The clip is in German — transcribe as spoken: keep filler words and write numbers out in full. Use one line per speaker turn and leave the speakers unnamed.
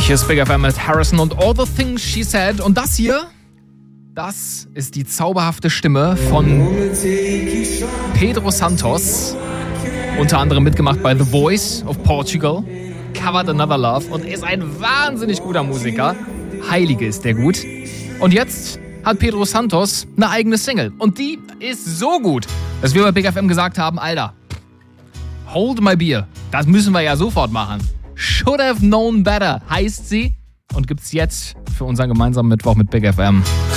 Hier ist Big F M mit Harrison und All the Things She Said. Und das hier, das ist die zauberhafte Stimme von Pedro Santos. Unter anderem mitgemacht bei The Voice of Portugal. Covered Another Love und ist ein wahnsinnig guter Musiker. Heilige ist der gut. Und jetzt hat Pedro Santos eine eigene Single. Und die ist so gut, dass wir bei Big F M gesagt haben, Alter, hold my beer. Das müssen wir ja sofort machen. Should have known better heißt sie und gibt's jetzt für unseren gemeinsamen Mittwoch mit Big F M.